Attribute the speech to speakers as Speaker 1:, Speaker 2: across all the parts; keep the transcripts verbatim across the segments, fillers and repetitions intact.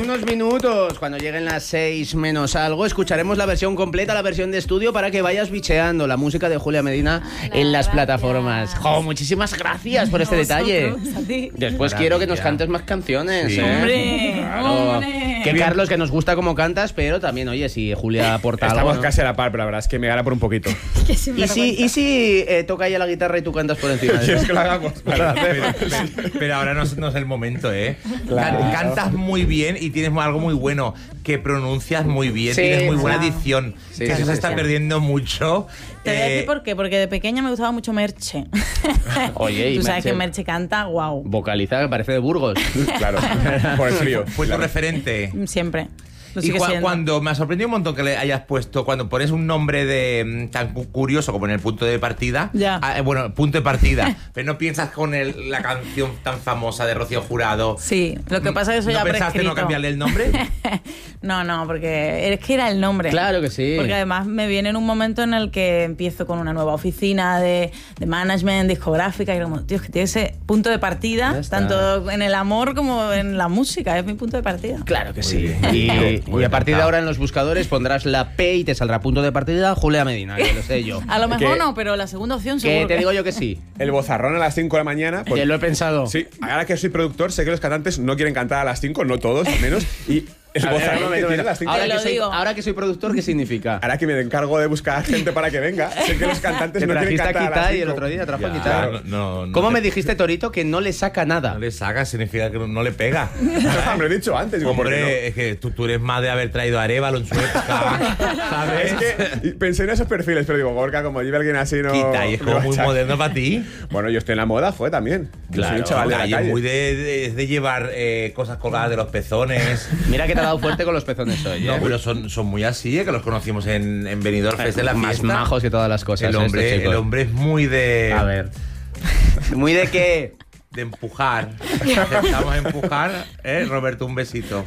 Speaker 1: unos minutos, cuando lleguen las seis menos algo, escucharemos la versión completa, la versión de estudio, para que vayas bicheando la música de Julia Medina
Speaker 2: Hola,
Speaker 1: en las
Speaker 2: gracias.
Speaker 1: plataformas. Jo, muchísimas gracias por este detalle. Después
Speaker 3: Maravilla.
Speaker 1: quiero que nos cantes más canciones.
Speaker 3: Sí.
Speaker 1: ¿eh?
Speaker 2: ¡Hombre!
Speaker 1: Claro.
Speaker 2: ¡Hombre!
Speaker 1: Que Carlos, que nos gusta cómo cantas, pero también, oye, si Julia aporta algo,
Speaker 4: Estamos
Speaker 1: ¿no?
Speaker 4: casi a la par, pero la verdad es que me gana por un poquito.
Speaker 2: Qué
Speaker 1: ¿Y si,
Speaker 2: sinvergüenza.
Speaker 1: y si eh, toca ella la guitarra y tú cantas por encima de
Speaker 4: ¿Quieres
Speaker 1: eso?
Speaker 4: que lo hagamos?
Speaker 3: Pero, pero- pero ahora no, es- no es el momento, ¿eh?
Speaker 4: Claro.
Speaker 3: Can- Cantas muy bien y tienes algo muy bueno, que pronuncias muy bien,
Speaker 1: Sí,
Speaker 3: tienes muy buena
Speaker 2: claro.
Speaker 3: dicción.
Speaker 1: Sí,
Speaker 3: que
Speaker 1: sí,
Speaker 3: eso se
Speaker 1: sí,
Speaker 3: está
Speaker 1: sí.
Speaker 3: perdiendo mucho.
Speaker 2: Te voy a
Speaker 3: Eh,
Speaker 2: decir por qué, porque de pequeña me gustaba mucho Merche.
Speaker 1: Oye, y
Speaker 2: Tú sabes
Speaker 1: Merche-
Speaker 2: que Merche canta, wow,
Speaker 1: Vocaliza, que parece de Burgos.
Speaker 4: Claro, por el frío.
Speaker 3: Fue tu referente.
Speaker 2: siempre. Lo
Speaker 3: Y
Speaker 2: sigue
Speaker 3: cua-
Speaker 2: siendo.
Speaker 3: cuando me ha sorprendido un montón que le hayas puesto, cuando pones un nombre de mm, tan cu- curioso como en el punto de partida,
Speaker 2: Ya.
Speaker 3: ah, eh, bueno, punto de partida, pero no piensas con el- la canción tan famosa de Rocío Jurado.
Speaker 2: Sí, lo que pasa es que eso
Speaker 3: ¿No
Speaker 2: ya
Speaker 3: pensaste
Speaker 2: prescrito.
Speaker 3: no cambiarle el nombre?
Speaker 2: No, no, porque es que era el nombre.
Speaker 1: Claro que sí.
Speaker 2: Porque además me viene en un momento en el que empiezo con una nueva oficina de, de management, discográfica, y era como, tío, es que tiene ese punto de partida,
Speaker 1: Ya está.
Speaker 2: tanto en el amor como en la música, es mi punto de partida.
Speaker 1: Claro que
Speaker 3: Muy
Speaker 1: sí.
Speaker 3: bien.
Speaker 1: Y,
Speaker 3: Muy
Speaker 1: y a partir de
Speaker 3: cantado.
Speaker 1: ahora en los buscadores pondrás la P y te saldrá punto de partida Julia Medina, que lo sé yo.
Speaker 2: A lo mejor
Speaker 4: Que-
Speaker 2: no, pero la segunda opción
Speaker 1: Que
Speaker 2: seguro
Speaker 1: te
Speaker 2: que-
Speaker 1: digo yo que sí.
Speaker 4: El bozarrón a las cinco de la mañana. Pues,
Speaker 1: Que lo he pensado.
Speaker 4: sí, ahora que soy productor, sé que los cantantes no quieren cantar a las cinco, no todos, al menos. Y el
Speaker 1: A ver,
Speaker 4: bozarrón
Speaker 1: un momento,
Speaker 4: que
Speaker 1: un
Speaker 4: tiene a
Speaker 1: momento.
Speaker 4: las cinco.
Speaker 1: Ahora
Speaker 2: Te
Speaker 1: que,
Speaker 2: lo
Speaker 1: soy,
Speaker 2: digo.
Speaker 1: ahora que soy productor, ¿qué significa?
Speaker 4: Ahora que me encargo de buscar gente para que venga, sé que los cantantes
Speaker 1: Que
Speaker 4: no quieren
Speaker 1: trajiste a
Speaker 4: cantar a las
Speaker 1: Kitai el
Speaker 4: cinco.
Speaker 1: otro día, trajo a
Speaker 3: Ya,
Speaker 1: Kitai.
Speaker 3: no- no- no
Speaker 1: ¿Cómo
Speaker 3: te-
Speaker 1: me dijiste, Torito, que no le saca nada?
Speaker 3: No le saca, significa que no, no le pega.
Speaker 4: Me lo he dicho antes, digo, ¿por qué
Speaker 3: Hombre, es que tú, tú eres más de haber traído a Arevalo en su época,
Speaker 4: no?
Speaker 3: ¿sabes?
Speaker 4: Es que pensé en esos perfiles, pero digo, Gorka, como lleve alguien así, no.
Speaker 3: Quita, y es
Speaker 4: no
Speaker 3: como
Speaker 4: va a
Speaker 3: muy
Speaker 4: echar.
Speaker 3: moderno para ti.
Speaker 4: Bueno, yo estoy en la moda, fue también. Yo soy un chaval de la
Speaker 3: y es
Speaker 4: calle.
Speaker 3: muy de, de- de llevar eh, cosas colgadas de los pezones.
Speaker 1: Mira que te ha dado fuerte con los pezones hoy, ¿eh?
Speaker 3: No, pero son, son muy así, eh, que los conocimos en, en Benidorm Fest en la
Speaker 1: Más
Speaker 3: fiesta.
Speaker 1: majos que todas las cosas.
Speaker 3: El hombre,
Speaker 1: estos chicos.
Speaker 3: el hombre es muy de,
Speaker 1: A ver. ¿Muy de qué?
Speaker 3: de empujar. Intentamos empujar, ¿eh? Roberto, un besito.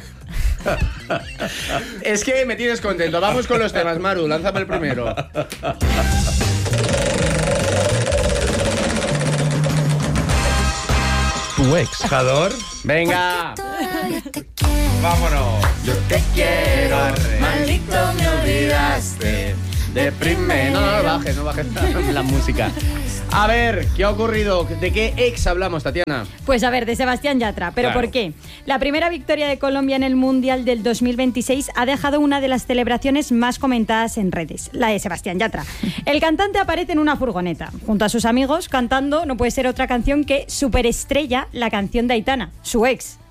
Speaker 1: Es que me tienes contento. Vamos con los temas, Maru. Lánzame el primero.
Speaker 3: Tu ex. ¿Jador?
Speaker 1: Venga.
Speaker 3: Vámonos.
Speaker 1: Yo te quiero, maldito me olvidaste. Deprime. No, no, no bajes, no bajes la, la música. A ver, ¿qué ha ocurrido? ¿De qué ex hablamos, Tatiana?
Speaker 5: Pues a ver, de Sebastián Yatra. ¿Pero
Speaker 1: Claro.
Speaker 5: por qué? La primera victoria de Colombia en el Mundial del dos mil veintiséis ha dejado una de las celebraciones más comentadas en redes, la de Sebastián Yatra. El cantante aparece en una furgoneta, junto a sus amigos, cantando no puede ser otra canción que Superestrella, la canción de Aitana, su ex.